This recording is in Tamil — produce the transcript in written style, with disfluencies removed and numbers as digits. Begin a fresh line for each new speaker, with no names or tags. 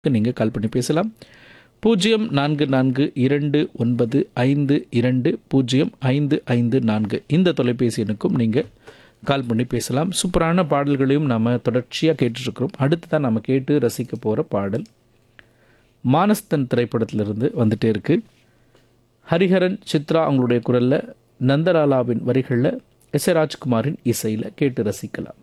நீங்கள் கால் பண்ணி பேசலாம். 044295205554 இந்த தொலைபேசி எண்ணுக்கும் நீங்கள் கால் பண்ணி பேசலாம். சூப்பரான பாடல்களையும் நம்ம தொடர்ச்சியாக கேட்டுட்ருக்கிறோம். அடுத்து தான் நம்ம கேட்டு ரசிக்க போகிற பாடல் மானஸ்தன் திரைப்படத்திலிருந்து வந்துட்டே இருக்குது. ஹரிஹரன், சித்ரா அவங்களுடைய குரலில், நந்தலாலாவின் வரிகளில், எஸ் ஏ ராஜ்குமாரின் இசையில் கேட்டு ரசிக்கலாம்.